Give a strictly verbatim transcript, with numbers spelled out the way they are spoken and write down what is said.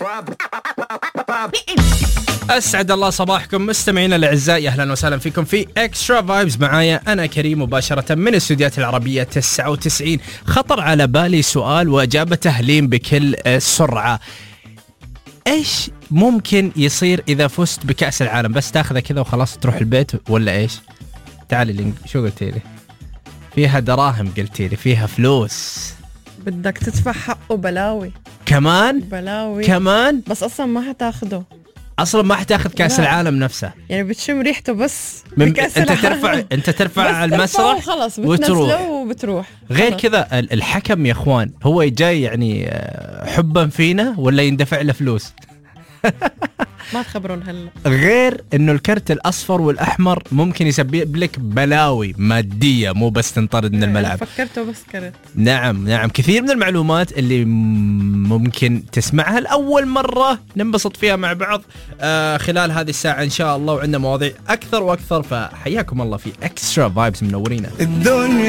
أسعد الله صباحكم مستمعينا الأعزاء، أهلا وسهلا فيكم في إكسترا فايبز. معايا أنا كريم مباشرة من الاستوديوهات العربية تسعة وتسعين. خطر على بالي سؤال وإجابته لين بكل سرعة. إيش ممكن يصير إذا فزت بكأس العالم؟ بس تاخذه كذا وخلاص تروح البيت ولا إيش؟ تعالي لي، شو قلتي لي؟ فيها دراهم قلتي لي، فيها فلوس، بدك تدفع حقه بلاوي كمان بلاوي كمان، بس أصلا ما حتاخده اصلا ما حتاخذ كاس لا. العالم نفسه، يعني بتشم ريحته بس من بكأس انت العالم. ترفع انت ترفع على المسرح خلاص وتروح وبتروح. غير خلص. كذا الحكم يا اخوان هو جاي يعني حبا فينا ولا يندفع له فلوس؟ ما تخبرون هلا. غير انه الكرت الاصفر والاحمر ممكن يسبب لك بلاوي ماديه، مو بس تنطرد من الملعب. فكرته بس كرت. نعم نعم، كثير من المعلومات اللي ممكن تسمعها لاول مره ننبسط فيها مع بعض آه خلال هذه الساعه ان شاء الله، وعندنا مواضيع اكثر واكثر، فحياكم الله في اكسترا فايبز، منورينا.